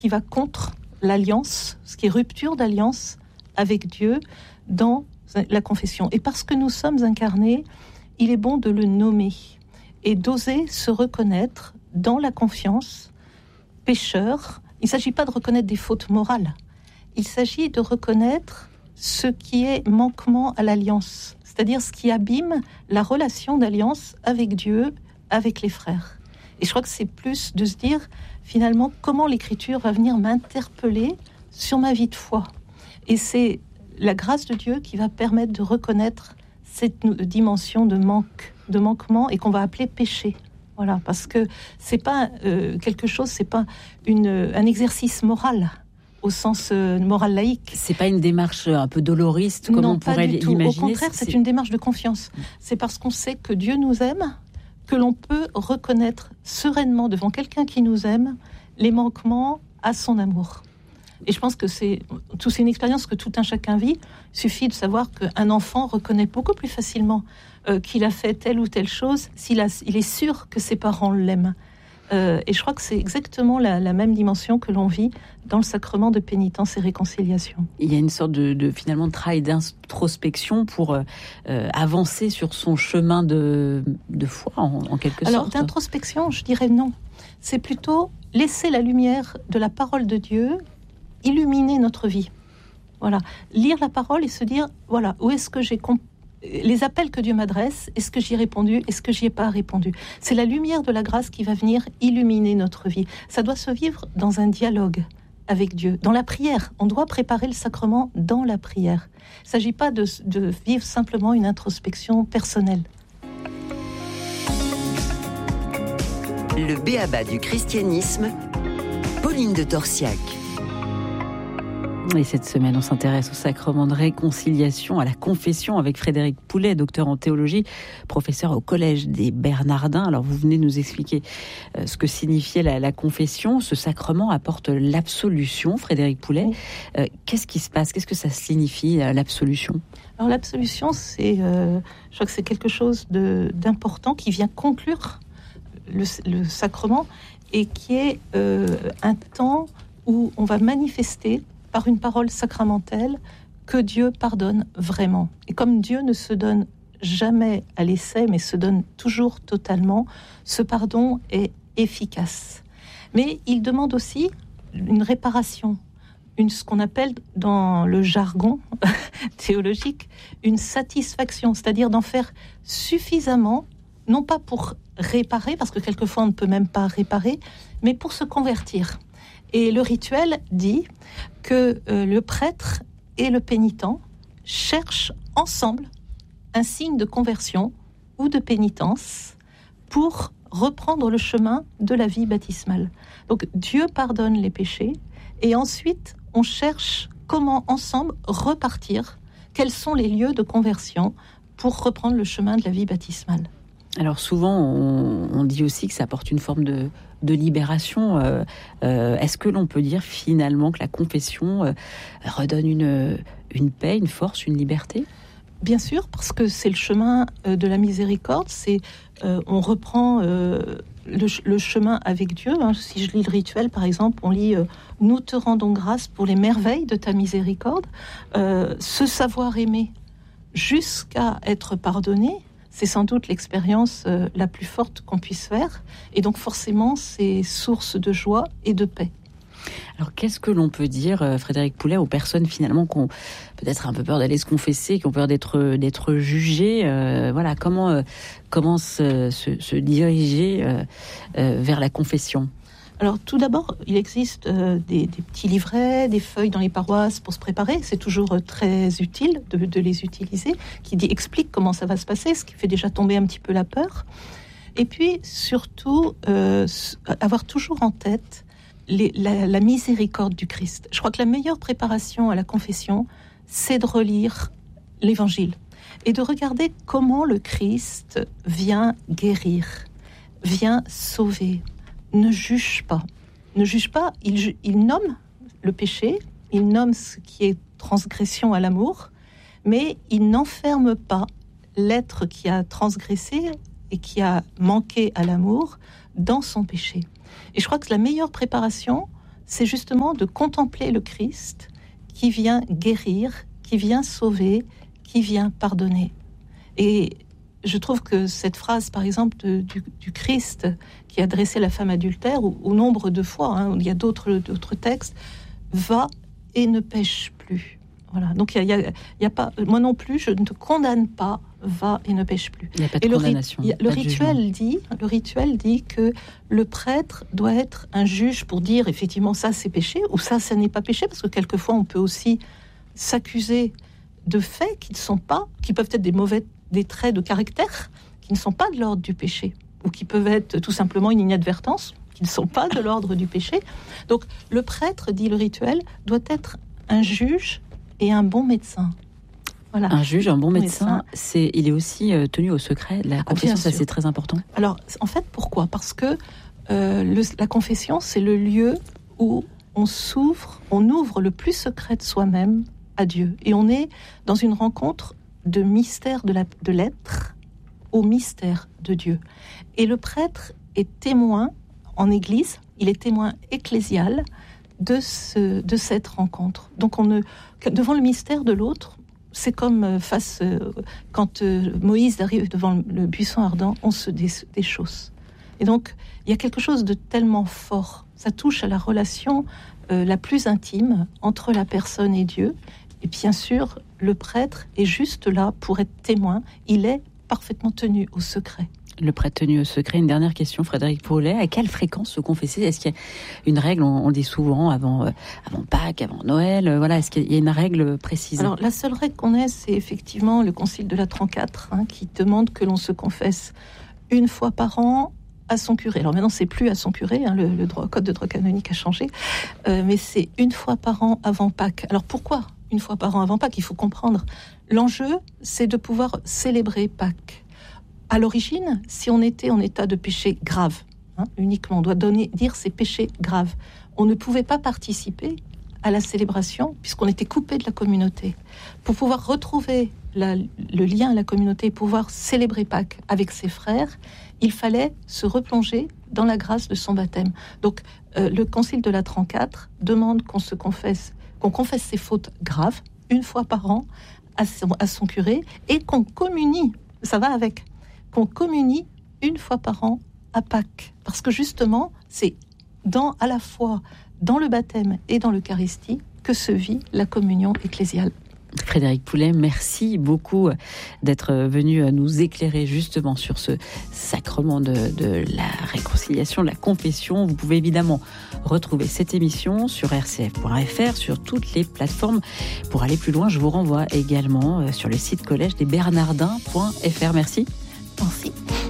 qui va contre l'alliance, ce qui est rupture d'alliance avec Dieu dans la confession. Et parce que nous sommes incarnés, il est bon de le nommer et d'oser se reconnaître dans la confiance, pécheur. Il ne s'agit pas de reconnaître des fautes morales, il s'agit de reconnaître ce qui est manquement à l'alliance, c'est-à-dire ce qui abîme la relation d'alliance avec Dieu, avec les frères. Et je crois que c'est plus de se dire, finalement, comment l'Écriture va venir m'interpeller sur ma vie de foi. Et c'est la grâce de Dieu qui va permettre de reconnaître cette dimension de manquement et qu'on va appeler péché. Voilà, parce que c'est pas quelque chose, c'est pas un exercice moral au sens moral laïque. C'est pas une démarche un peu doloriste comme on pourrait l'imaginer. Au contraire, c'est une démarche de confiance. C'est parce qu'on sait que Dieu nous aime que l'on peut reconnaître sereinement devant quelqu'un qui nous aime les manquements à son amour. Et je pense que c'est une expérience que tout un chacun vit. Il suffit de savoir qu'un enfant reconnaît beaucoup plus facilement qu'il a fait telle ou telle chose il est sûr que ses parents l'aiment. Et je crois que c'est exactement la même dimension que l'on vit dans le sacrement de pénitence et réconciliation. Il y a une sorte de finalement de travail d'introspection pour avancer sur son chemin de foi en quelque sorte. Alors d'introspection, je dirais non. C'est plutôt laisser la lumière de la parole de Dieu illuminer notre vie. Voilà, lire la parole et se dire voilà, où est-ce que j'ai les appels que Dieu m'adresse, est-ce que j'y ai répondu, est-ce que j'y ai pas répondu. C'est la lumière de la grâce qui va venir illuminer notre vie. Ça doit se vivre dans un dialogue avec Dieu, dans la prière. On doit préparer le sacrement dans la prière. Il ne s'agit pas de vivre simplement une introspection personnelle. Le b.a.-ba du christianisme, Pauline de Torsiac. Et cette semaine, on s'intéresse au sacrement de réconciliation, à la confession avec Frédéric Poulet, docteur en théologie, professeur au Collège des Bernardins. Alors, vous venez nous expliquer ce que signifiait la confession. Ce sacrement apporte l'absolution, Frédéric Poulet. Qu'est-ce qui se passe ? Qu'est-ce que ça signifie, l'absolution ? Alors, l'absolution, je crois que c'est quelque chose d'important qui vient conclure le sacrement et qui est un temps où on va manifester par une parole sacramentelle que Dieu pardonne vraiment. Et comme Dieu ne se donne jamais à l'essai, mais se donne toujours totalement, ce pardon est efficace. Mais il demande aussi une réparation, ce qu'on appelle dans le jargon théologique, une satisfaction, c'est-à-dire d'en faire suffisamment, non pas pour réparer, parce que quelquefois on ne peut même pas réparer, mais pour se convertir. Et le rituel dit que le prêtre et le pénitent cherchent ensemble un signe de conversion ou de pénitence pour reprendre le chemin de la vie baptismale. Donc Dieu pardonne les péchés et ensuite on cherche comment ensemble repartir, quels sont les lieux de conversion pour reprendre le chemin de la vie baptismale. Alors souvent, on dit aussi que ça apporte une forme de libération. Est-ce que l'on peut dire finalement que la confession redonne une paix, une force, une liberté ? Bien sûr, parce que c'est le chemin de la miséricorde. On reprend le chemin avec Dieu. Si je lis le rituel, par exemple, on lit « Nous te rendons grâce pour les merveilles de ta miséricorde ». Ce savoir aimer jusqu'à être pardonné, c'est sans doute l'expérience la plus forte qu'on puisse faire. Et donc forcément, c'est source de joie et de paix. Alors qu'est-ce que l'on peut dire, Frédéric Poulet, aux personnes finalement qui ont peut-être un peu peur d'aller se confesser, qui ont peur d'être jugées, voilà, comment se diriger vers la confession ? Alors tout d'abord, il existe des petits livrets, des feuilles dans les paroisses pour se préparer. C'est toujours très utile de les utiliser, qui explique comment ça va se passer, ce qui fait déjà tomber un petit peu la peur. Et puis surtout, avoir toujours en tête la miséricorde du Christ. Je crois que la meilleure préparation à la confession, c'est de relire l'Évangile et de regarder comment le Christ vient guérir, vient sauver. Ne juge pas, il nomme le péché, il nomme ce qui est transgression à l'amour, mais il n'enferme pas l'être qui a transgressé et qui a manqué à l'amour dans son péché. Et je crois que la meilleure préparation, c'est justement de contempler le Christ qui vient guérir, qui vient sauver, qui vient pardonner. Et je trouve que cette phrase, par exemple, du Christ qui est adressée à la femme adultère, au nombre de fois, il y a d'autres textes, va et ne pêche plus. Voilà. Donc il y a pas, moi non plus, je ne te condamne pas, va et ne pêche plus. Il n'y a pas de condamnation. Le rituel dit que le prêtre doit être un juge pour dire effectivement ça c'est péché ou ça n'est pas péché, parce que quelquefois on peut aussi s'accuser de faits qui peuvent être des traits de caractère qui ne sont pas de l'ordre du péché, ou qui peuvent être tout simplement une inadvertance, qui ne sont pas de l'ordre du péché. Donc le prêtre, dit le rituel, doit être un juge et un bon médecin. Voilà. Un juge, un bon médecin, il est aussi tenu au secret. La confession, ça c'est très important. Alors en fait, pourquoi ? Parce que la confession, c'est le lieu où on ouvre le plus secret de soi-même à Dieu. Et on est dans une rencontre de mystère de l'être au mystère de Dieu. Et le prêtre est témoin en Église, il est témoin ecclésial de cette rencontre. Donc devant le mystère de l'autre, c'est comme quand Moïse arrive devant le buisson ardent, on se déchausse. Et donc il y a quelque chose de tellement fort. Ça touche à la relation la plus intime entre la personne et Dieu. Et bien sûr, le prêtre est juste là pour être témoin. Il est parfaitement tenu au secret. Le prêtre tenu au secret. Une dernière question, Frédéric Paulet. À quelle fréquence se confesser ? Est-ce qu'il y a une règle ? On le dit souvent avant Pâques, avant Noël. Voilà, est-ce qu'il y a une règle précise ? Alors, la seule règle qu'on ait, c'est effectivement le Concile de Latran IV, qui demande que l'on se confesse une fois par an à son curé. Alors maintenant, c'est plus à son curé, le code de droit canonique a changé, mais c'est une fois par an avant Pâques. Alors pourquoi une fois par an avant Pâques ? Il faut comprendre. L'enjeu, c'est de pouvoir célébrer Pâques. À l'origine, si on était en état de péché grave, uniquement, on doit dire ces péchés graves, on ne pouvait pas participer à la célébration puisqu'on était coupé de la communauté. Pour pouvoir retrouver le lien à la communauté, pouvoir célébrer Pâques avec ses frères, il fallait se replonger dans la grâce de son baptême. Donc, le Concile de Latran IV demande qu'on confesse ses fautes graves une fois par an à son curé et qu'on communie, ça va avec, qu'on communie une fois par an à Pâques. Parce que justement, c'est à la fois dans le baptême et dans l'Eucharistie que se vit la communion ecclésiale. Frédéric Poulet, merci beaucoup d'être venu nous éclairer justement sur ce sacrement de la réconciliation, de la confession. Vous pouvez évidemment retrouver cette émission sur rcf.fr, sur toutes les plateformes. Pour aller plus loin, je vous renvoie également sur le site collège des Bernardins.fr. Merci. Merci.